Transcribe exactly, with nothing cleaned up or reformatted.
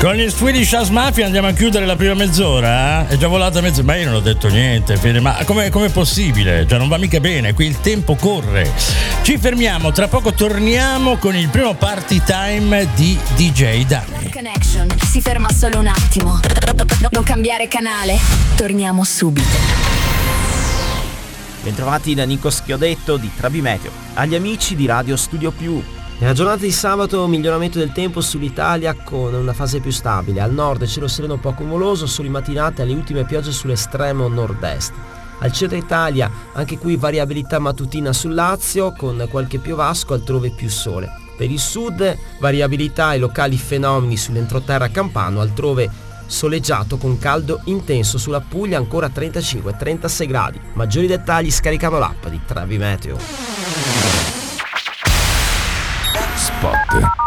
Con gli Swedish House Mafia andiamo a chiudere la prima mezz'ora? Eh? È già volata mezz'ora, ma io non ho detto niente, Fede, ma com'è, com'è possibile? Cioè non va mica bene, qui il tempo corre. Ci fermiamo, tra poco torniamo con il primo party time di D J Dami. Connection si ferma solo un attimo. Non cambiare canale, torniamo subito. Bentrovati da Nico Schiodetto di Trabimeteo, agli amici di Radio Studio Più. Nella giornata di sabato miglioramento del tempo sull'Italia con una fase più stabile. Al nord cielo sereno poco nuvoloso, soli mattinate alle ultime piogge sull'estremo nord-est. Al centro Italia anche qui variabilità mattutina sul Lazio con qualche piovasco, altrove più sole. Per il sud variabilità e locali fenomeni sull'entroterra campano, altrove soleggiato con caldo intenso sulla Puglia, ancora trentacinque trentasei gradi. Maggiori dettagli scaricando l'app di Trabimeteo. Spot.